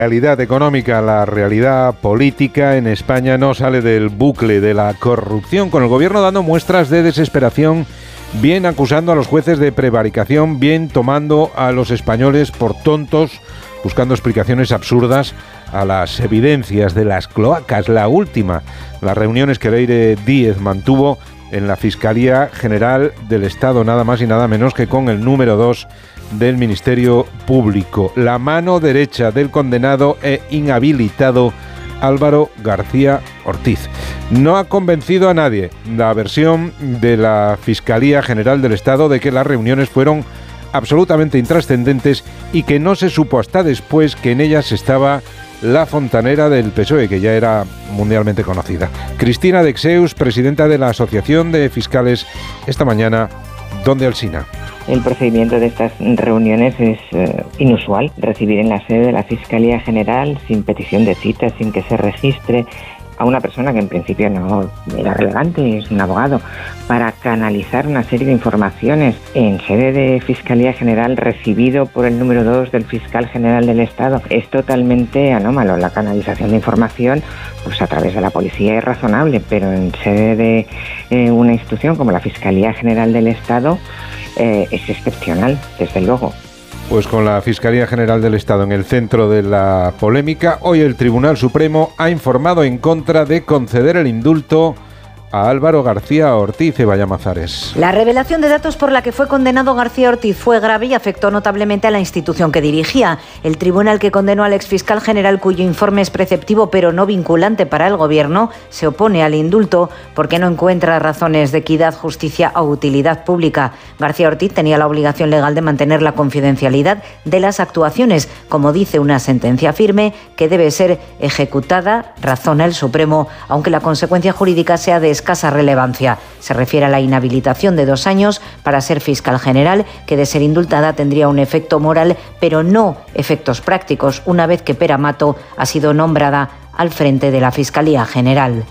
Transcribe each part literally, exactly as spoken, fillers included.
La realidad económica, la realidad política en España no sale del bucle de la corrupción, con el gobierno dando muestras de desesperación, bien acusando a los jueces de prevaricación, bien tomando a los españoles por tontos, buscando explicaciones absurdas a las evidencias de las cloacas. La última, las reuniones que Leire Díez mantuvo en la Fiscalía General del Estado, nada más y nada menos que con el número dos del Ministerio Público, la mano derecha del condenado e inhabilitado Álvaro García Ortiz. No ha convencido a nadie la versión de la Fiscalía General del Estado de que las reuniones fueron absolutamente intrascendentes y que no se supo hasta después que en ellas estaba la fontanera del P S O E, que ya era mundialmente conocida. Cristina Dexeus, presidenta de la Asociación de Fiscales, esta mañana, ¿dónde Alsina? El procedimiento de estas reuniones es eh, inusual. Recibir en la sede de la Fiscalía General, sin petición de cita, sin que se registre, a una persona que en principio no era relevante, es un abogado, para canalizar una serie de informaciones en sede de Fiscalía General recibido por el número dos del Fiscal General del Estado, es totalmente anómalo. La canalización de información pues a través de la policía es razonable, pero en sede de eh, una institución como la Fiscalía General del Estado eh, es excepcional, desde luego. Pues con la Fiscalía General del Estado en el centro de la polémica, hoy el Tribunal Supremo ha informado en contra de conceder el indulto a Álvaro García Ortiz y Vallamazares. La revelación de datos por la que fue condenado García Ortiz fue grave y afectó notablemente a la institución que dirigía. El tribunal que condenó al exfiscal general, cuyo informe es preceptivo pero no vinculante para el gobierno, se opone al indulto porque no encuentra razones de equidad, justicia o utilidad pública. García Ortiz tenía la obligación legal de mantener la confidencialidad de las actuaciones, como dice una sentencia firme que debe ser ejecutada, razona el Supremo, aunque la consecuencia jurídica sea de escasa relevancia. Se refiere a la inhabilitación de dos años para ser fiscal general, que de ser indultada tendría un efecto moral, pero no efectos prácticos, una vez que Pera Mato ha sido nombrada al frente de la Fiscalía General.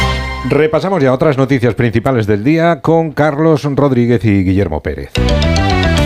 Repasamos ya otras noticias principales del día con Carlos Rodríguez y Guillermo Pérez.